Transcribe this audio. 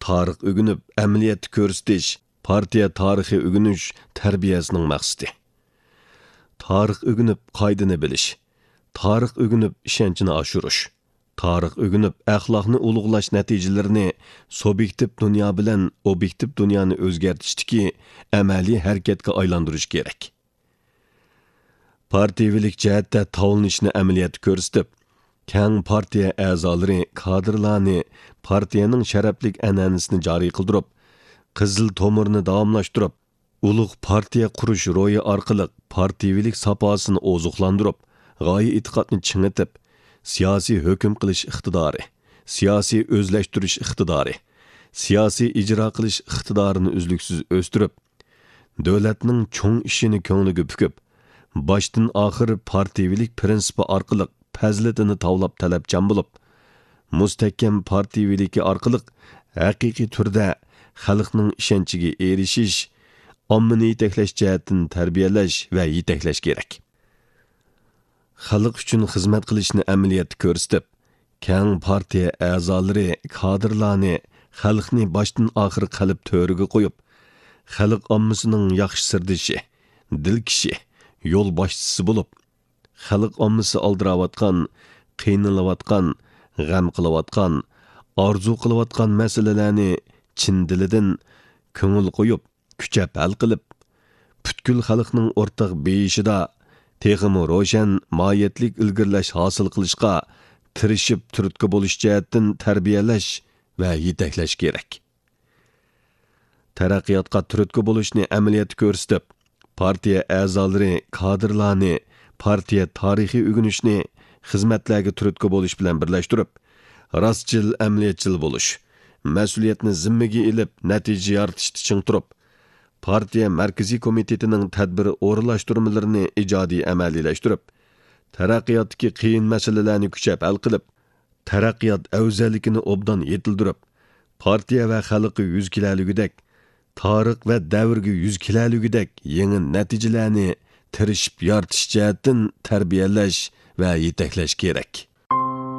tarix ögünüp, əməliyyat görsətiş, partiya tarixi ögünüş tərbiyəsinin məqsədi. Tarix ögünüp, qaydını biliş. Tarix ögünüp, işençini aşırış. Tarix ögünüp, əxlaqını ulug'lash nəticələrini subyektiv dünya bilan obyektiv dünyani o'zgartishdiki əməli hərəkətə aylandırış kerak. Partiyavilik jihatda tavlanishni əməliyyat ko'rsatib, keng partiya a'zolari, kadrlarni partiyaning sharaflik an'anasini joriy qildirib, qizil tomirni davomlashtirib, ulug' partiya qurish ro'yi orqali partiyavilik saposini ozuqlantirib, g'oya e'tiqodni chingitib, siyosiy hukm qilish iqtidori, siyosiy o'zlashtirish iqtidori, siyosiy ijro qilish iqtidorini uzluksiz o'stirib, davlatning cho'ng ishini ko'ngliga pukib, boshdan oxir partiyavilik prinsipi orqali fazilatini tavlab talabchan bo'lib, mustahkam partiyaviligi orqali haqiqiy turda xalqning ishonchiga erishish, ommani yetaklash jihatdan tarbiyalash va yetaklash kerak. Xalq uchun xizmat qilishni amaliyotda ko'rsatib, keng partiya a'zolari, kadrlarni xalqni boshdan oxir qalb to'riga qo'yib, xalq ommasining yaxshi sirdishi, dilkishi, yo'l boshchisi bo'lib, xalq ommasi aldiravotgan, qiynalayotgan, g'am qilayotgan, orzu qilayotgan masalalarni chin dilidan ko'ngil qo'yib, kuchab hal qilib, butkul xalqning o'rtaq beyishida texmi ro'shan mohiyatlik ilgirlash hosil qilishga tirishib turtki bo'lish jihatdan tarbiyalash va yetaklash kerak. Taraqqiyotga turtki bo'lishni amaliyotda ko'rsatib, partiya a'zolari, kadrlarni partiya tarixiy o'rganishni xizmatlarga turtki bo'lish bilan birlashtirib, rostchil, amaliyatchil bo'lish, mas'uliyatni zimmaga ilib, natija yaratishni ching turib, partiya markaziy komitetining tadbiri o'rinlashtirmalarini ijodiy amaliylashtirib, taraqqiyotdagi qiyin masalalarni kuchab hal qilib, taraqqiyot afzalligini obdan yetildirib, partiya va xalqqa yuz kelalugidek, tarix va davrga yuz kelalugidek yangi natijalarni tirishib yaratish jihatdan tarbiyalash va yetaklash kerak.